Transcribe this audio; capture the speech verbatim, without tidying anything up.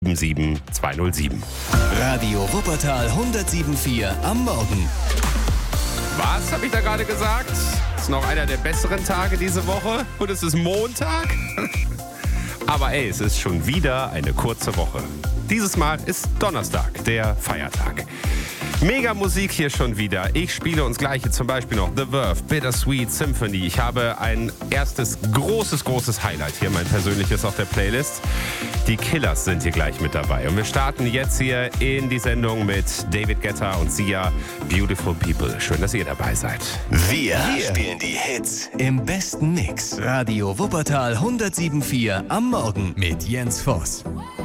sieben zwei null sieben. Radio Wuppertal hundertsieben Komma vier am Morgen. Was habe ich da gerade gesagt? Ist noch einer der besseren Tage diese Woche und es ist Montag. Aber ey, es ist schon wieder eine kurze Woche. Dieses Mal ist Donnerstag, der Feiertag. Mega Musik hier schon wieder. Ich spiele uns gleich zum Beispiel noch The Verve, Bittersweet Symphony. Ich habe ein erstes großes, großes Highlight hier, mein persönliches auf der Playlist. Die Killers sind hier gleich mit dabei. Und wir starten jetzt hier in die Sendung mit David Guetta und Sia, Beautiful People. Schön, dass ihr dabei seid. Wir, Wir spielen die Hits im besten Mix. Radio Wuppertal hundertsieben Komma vier am Morgen mit Jens Voss.